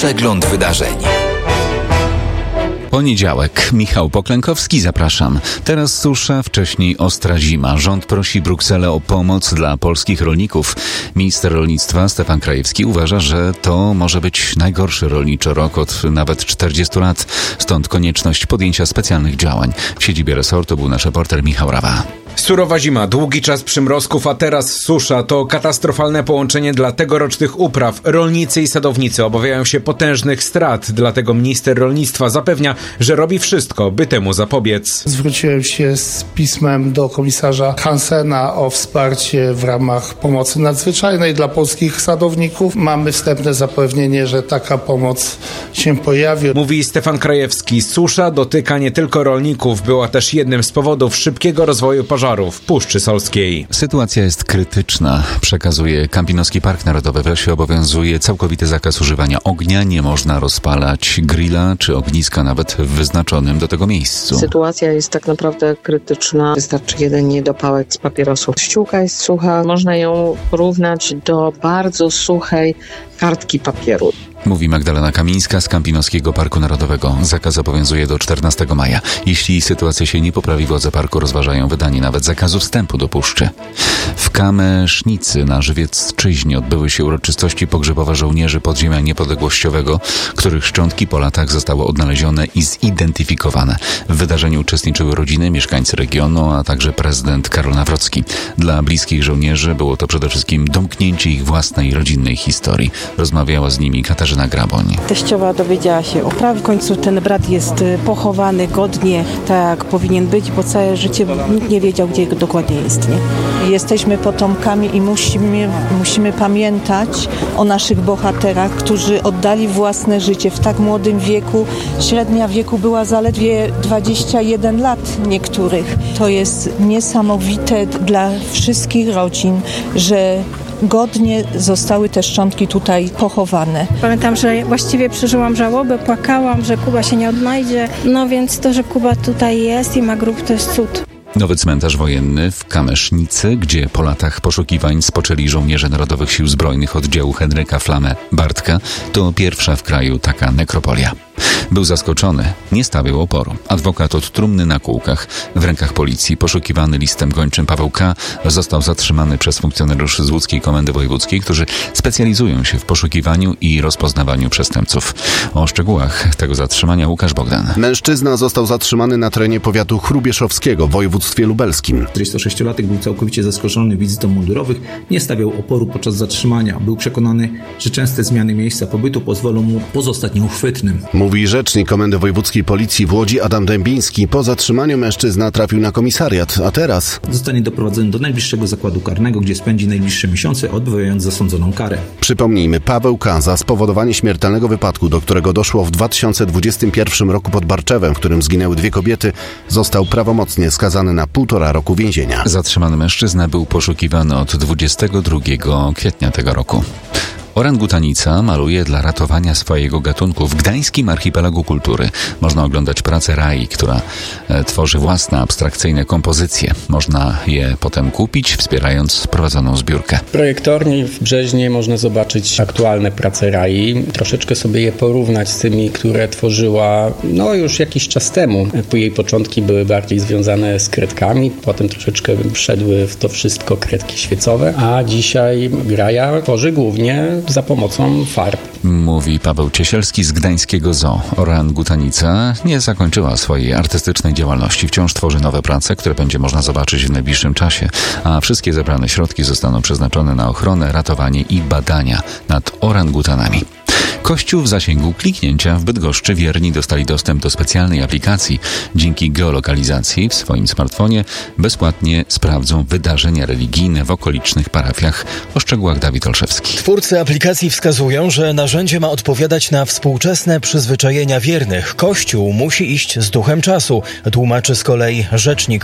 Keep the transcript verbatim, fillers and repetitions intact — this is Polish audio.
Przegląd wydarzeń. Poniedziałek. Michał Poklękowski, zapraszam. Teraz susza, wcześniej ostra zima. Rząd prosi Brukselę o pomoc dla polskich rolników. Minister rolnictwa Stefan Krajewski uważa, że to może być najgorszy rolniczy rok od nawet czterdziestu lat. Stąd konieczność podjęcia specjalnych działań. W siedzibie resortu był nasz reporter Michał Rawa. Surowa zima, długi czas przymrozków, a teraz susza to katastrofalne połączenie dla tegorocznych upraw. Rolnicy i sadownicy obawiają się potężnych strat, dlatego minister rolnictwa zapewnia, że robi wszystko, by temu zapobiec. Zwróciłem się z pismem do komisarza Hansena o wsparcie w ramach pomocy nadzwyczajnej dla polskich sadowników. Mamy wstępne zapewnienie, że taka pomoc się pojawi. Mówi Stefan Krajewski, susza dotyka nie tylko rolników, była też jednym z powodów szybkiego rozwoju pożarów w Puszczy Solskiej. Sytuacja jest krytyczna, przekazuje Kampinoski Park Narodowy. W lesie obowiązuje całkowity zakaz używania ognia. Nie można rozpalać grilla czy ogniska nawet w wyznaczonym do tego miejscu. Sytuacja jest tak naprawdę krytyczna. Wystarczy jeden niedopałek z papierosu. Ściółka jest sucha. Można ją porównać do bardzo suchej kartki papieru. Mówi Magdalena Kamińska z Kampinoskiego Parku Narodowego. Zakaz obowiązuje do czternastego maja. Jeśli sytuacja się nie poprawi, władze parku rozważają wydanie nawet zakazu wstępu do puszczy. W Kamesznicy na Żywiecczyźnie odbyły się uroczystości pogrzebowe żołnierzy podziemia niepodległościowego, których szczątki po latach zostały odnalezione i zidentyfikowane. W wydarzeniu uczestniczyły rodziny, mieszkańcy regionu, a także prezydent Karol Nawrocki. Dla bliskich żołnierzy było to przede wszystkim domknięcie ich własnej rodzinnej historii. Rozmawiała z nimi Katarzyna Graboń. Teściowa dowiedziała się o prawie. W końcu ten brat jest pochowany godnie, tak jak powinien być, bo całe życie nikt nie wiedział, gdzie dokładnie jest. Nie? Jesteśmy potomkami i musimy, musimy pamiętać o naszych bohaterach, którzy oddali własne życie w tak młodym wieku. Średnia wieku była zaledwie dwadzieścia jeden lat niektórych. To jest niesamowite dla wszystkich rodzin, że godnie zostały te szczątki tutaj pochowane. Pamiętam, że właściwie przeżyłam żałobę, płakałam, że Kuba się nie odnajdzie. No więc to, że Kuba tutaj jest i ma grób, to jest cud. Nowy cmentarz wojenny w Kamesznicy, gdzie po latach poszukiwań spoczęli żołnierze Narodowych Sił Zbrojnych oddziału Henryka Flamę Bartka, to pierwsza w kraju taka nekropolia. Był zaskoczony, nie stawiał oporu. Adwokat od trumny na kółkach. W rękach policji poszukiwany listem gończym Paweł K. został zatrzymany przez funkcjonariuszy z łódzkiej Komendy Wojewódzkiej, którzy specjalizują się w poszukiwaniu i rozpoznawaniu przestępców. O szczegółach tego zatrzymania Łukasz Bogdan. Mężczyzna został zatrzymany na terenie powiatu chrubieszowskiego w województwie lubelskim. czterdziestosześciolatek był całkowicie zaskoczony wizytą mundurowych, nie stawiał oporu podczas zatrzymania. Był przekonany, że częste zmiany miejsca pobytu pozwolą mu pozostać nieuchwytnym. Mówi rzecznik Komendy Wojewódzkiej Policji w Łodzi Adam Dębiński. Po zatrzymaniu mężczyzna trafił na komisariat, a teraz zostanie doprowadzony do najbliższego zakładu karnego, gdzie spędzi najbliższe miesiące, odbywając zasądzoną karę. Przypomnijmy, Paweł K. za spowodowanie śmiertelnego wypadku, do którego doszło w dwa tysiące dwudziestym pierwszym roku pod Barczewem, w którym zginęły dwie kobiety, został prawomocnie skazany na półtora roku więzienia. Zatrzymany mężczyzna był poszukiwany od dwudziestego drugiego kwietnia tego roku. Orangutanica maluje dla ratowania swojego gatunku. W gdańskim archipelagu kultury można oglądać pracę Rai, która e, tworzy własne abstrakcyjne kompozycje. Można je potem kupić, wspierając prowadzoną zbiórkę. W projektorni w Brzeźnie można zobaczyć aktualne prace Rai. Troszeczkę sobie je porównać z tymi, które tworzyła no już jakiś czas temu. Jej początki były bardziej związane z kredkami, potem troszeczkę wszedły w to wszystko kredki świecowe, a dzisiaj Raja tworzy głównie za pomocą farb. Mówi Paweł Ciesielski z gdańskiego zoo. Orangutanica nie zakończyła swojej artystycznej działalności. Wciąż tworzy nowe prace, które będzie można zobaczyć w najbliższym czasie, a wszystkie zebrane środki zostaną przeznaczone na ochronę, ratowanie i badania nad orangutanami. Kościół w zasięgu kliknięcia. W Bydgoszczy wierni dostali dostęp do specjalnej aplikacji. Dzięki geolokalizacji w swoim smartfonie bezpłatnie sprawdzą wydarzenia religijne w okolicznych parafiach. O szczegółach Dawid Olszewski. Twórcy aplikacji wskazują, że narzędzie ma odpowiadać na współczesne przyzwyczajenia wiernych. Kościół musi iść z duchem czasu, tłumaczy z kolei rzecznik